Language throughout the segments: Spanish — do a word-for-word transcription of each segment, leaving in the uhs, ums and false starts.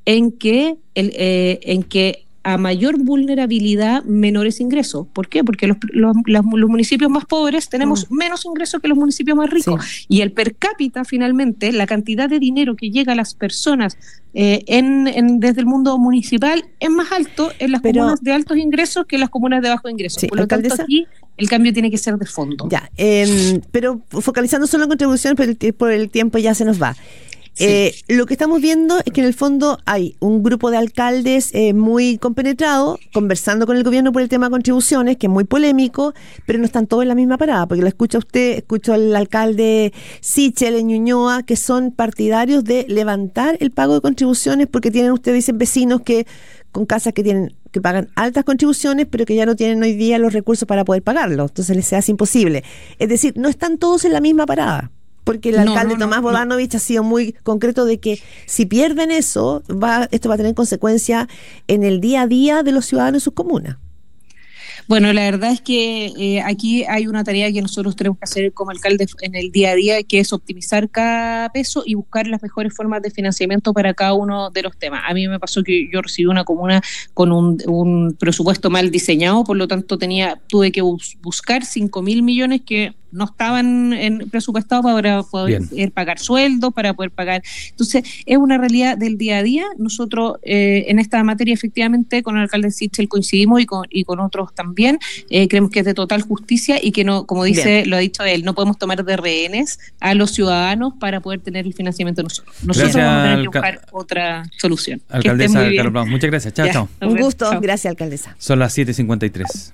en que, el, eh, en que a mayor vulnerabilidad, menores ingresos. ¿Por qué? Porque los, los, los, los municipios más pobres tenemos mm. menos ingresos que los municipios más ricos. Sí. Y el per cápita, finalmente, la cantidad de dinero que llega a las personas eh, en, en, desde el mundo municipal es más alto en las Pero, comunas de altos ingresos que en las comunas de bajos ingresos. Sí, por lo alcaldesa, tanto, aquí el cambio tiene que ser de fondo. Ya, eh, pero focalizando solo en contribución, por el, por el tiempo ya se nos va. Sí. Eh, lo que estamos viendo es que en el fondo hay un grupo de alcaldes eh, muy compenetrado, conversando con el gobierno por el tema de contribuciones, que es muy polémico, pero no están todos en la misma parada, porque lo escucha usted, escucho al alcalde Sichel en Ñuñoa, que son partidarios de levantar el pago de contribuciones, porque tienen, ustedes dicen, vecinos que con casas que tienen que pagan altas contribuciones, pero que ya no tienen hoy día los recursos para poder pagarlo, entonces les hace imposible. Es decir, no están todos en la misma parada. Porque el no, alcalde no, no, Tomás Bodanovich no. ha sido muy concreto de que si pierden eso, va, esto va a tener consecuencias en el día a día de los ciudadanos en sus comunas. Bueno, la verdad es que eh, aquí hay una tarea que nosotros tenemos que hacer como alcaldes en el día a día, que es optimizar cada peso y buscar las mejores formas de financiamiento para cada uno de los temas. A mí me pasó que yo recibí una comuna con un, un presupuesto mal diseñado, por lo tanto tenía tuve que bus- buscar cinco mil millones que no estaban en presupuestados para poder Bien. pagar sueldos, para poder pagar. Entonces, es una realidad del día a día. Nosotros eh, en esta materia, efectivamente, con el alcalde Sichel coincidimos y con, y con otros también. Eh, creemos que es de total justicia y que, no, como dice, Bien. lo ha dicho él, no podemos tomar de rehenes a los ciudadanos para poder tener el financiamiento nosotros. Nosotros gracias, vamos a tener que buscar alca- otra solución. Alcaldesa Carol Brown, muchas gracias. Chao, ya, chao. Un gusto. Chao. Gracias, alcaldesa. Son las siete cincuenta y tres.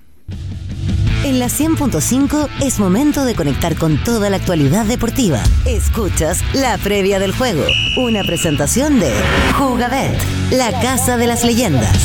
En la cien punto cinco es momento de conectar con toda la actualidad deportiva. Escuchas la previa del juego, una presentación de Jugabet, la casa de las leyendas.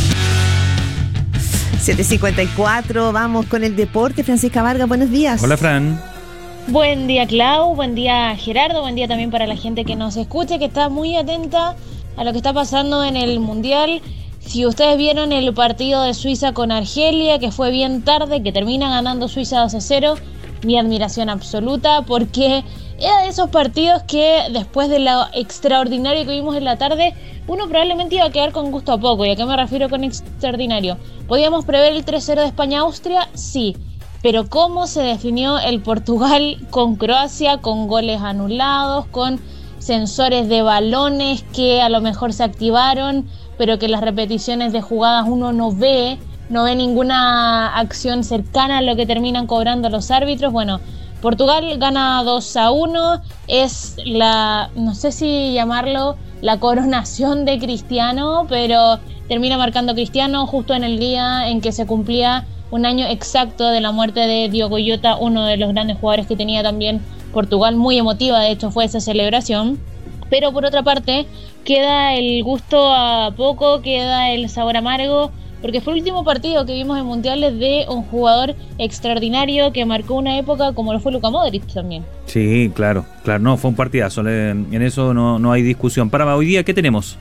siete cincuenta y cuatro, vamos con el deporte. Francisca Vargas, buenos días. Hola, Fran. Buen día, Clau, buen día, Gerardo, buen día también para la gente que nos escucha, que está muy atenta a lo que está pasando en el Mundial. Si ustedes vieron el partido de Suiza con Argelia, que fue bien tarde, que termina ganando Suiza dos a cero, mi admiración absoluta, porque era de esos partidos que después de lo extraordinario que vimos en la tarde, uno probablemente iba a quedar con gusto a poco. ¿Y a qué me refiero con extraordinario? ¿Podíamos prever el tres cero de España-Austria? Sí. Pero cómo se definió el Portugal con Croacia, con goles anulados, con sensores de balones que a lo mejor se activaron, pero que las repeticiones de jugadas uno no ve, no ve ninguna acción cercana a lo que terminan cobrando los árbitros. Bueno, Portugal gana dos a uno, es la, no sé si llamarlo la coronación de Cristiano, pero termina marcando Cristiano justo en el día en que se cumplía un año exacto de la muerte de Diogo Jota, uno de los grandes jugadores que tenía también Portugal. Muy emotiva, de hecho, fue esa celebración. Pero por otra parte, queda el gusto a poco, queda el sabor amargo, porque fue el último partido que vimos en mundiales de un jugador extraordinario que marcó una época como lo fue Luka Modric también. Sí, claro, claro, no, fue un partidazo, en eso no, no hay discusión. Para hoy día, ¿qué tenemos?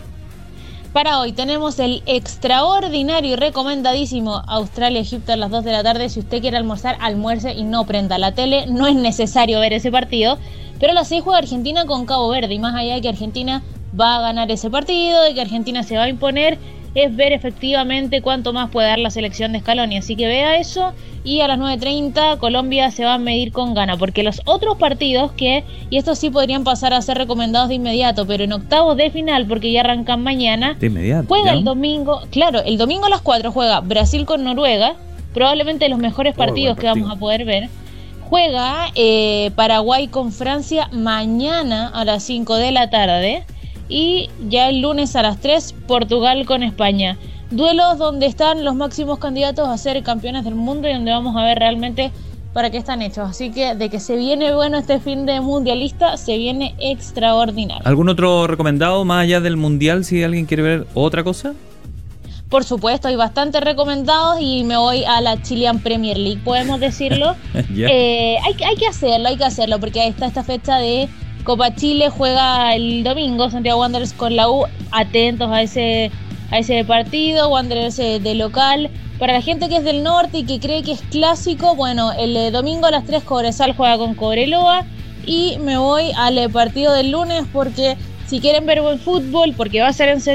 Para hoy tenemos el extraordinario y recomendadísimo Australia-Egipto a las dos de la tarde. Si usted quiere almorzar, almuerce y no prenda la tele, no es necesario ver ese partido. Pero a las seis juega Argentina con Cabo Verde, y más allá de que Argentina va a ganar ese partido, de que Argentina se va a imponer, es ver efectivamente cuánto más puede dar la selección de Scaloni. Así que vea eso, y a las nueve treinta Colombia se va a medir con Ghana, porque los otros partidos que, y estos sí podrían pasar a ser recomendados de inmediato, pero en octavos de final, porque ya arrancan mañana, de inmediato, juega ¿ya? El domingo, claro, el domingo a las cuatro juega Brasil con Noruega, probablemente los mejores partidos oh, que partido. vamos a poder ver. Juega eh, Paraguay con Francia mañana a las cinco de la tarde, y ya el lunes a las tres Portugal con España. Duelos donde están los máximos candidatos a ser campeones del mundo y donde vamos a ver realmente para qué están hechos. Así que de que se viene bueno este fin de mundialista, se viene extraordinario. ¿Algún otro recomendado más allá del mundial si alguien quiere ver otra cosa? Por supuesto, hay bastante recomendados y me voy a la Chilean Premier League, podemos decirlo. yeah. eh, hay, hay que hacerlo, hay que hacerlo, porque ahí está esta fecha de Copa Chile, juega el domingo Santiago Wanderers con la U, atentos a ese, a ese partido, Wanderers de local. Para la gente que es del norte y que cree que es clásico, bueno, el eh, domingo a las tres Cobresal juega con Cobreloa, y me voy al eh, partido del lunes, porque si quieren ver buen fútbol, porque va a ser en